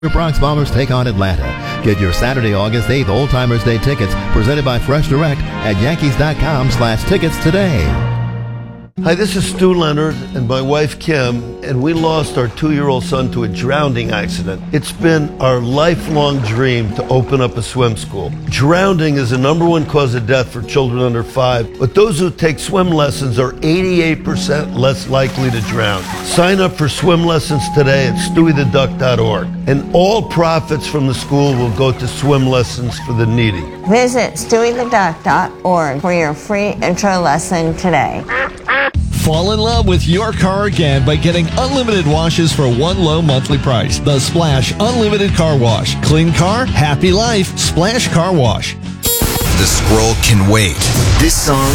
Your Bronx Bombers take on Atlanta. Get your Saturday, August 8th Old Timers Day tickets presented by Fresh Direct at Yankees.com/tickets today. Hi, this is Stu Leonard and my wife Kim, and we lost our 2-year-old son to a drowning accident. It's been our lifelong dream to open up a swim school. Drowning is the #1 cause of death for children under 5, but those who take swim lessons are 88% less likely to drown. Sign up for swim lessons today at stewietheduck.org, and all profits from the school will go to swim lessons for the needy. Visit stewietheduck.org for your free intro lesson today. Fall in love with your car again by getting unlimited washes for one low monthly price. The Splash Unlimited Car Wash. Clean car, happy life. Splash Car Wash. The scroll can wait. This song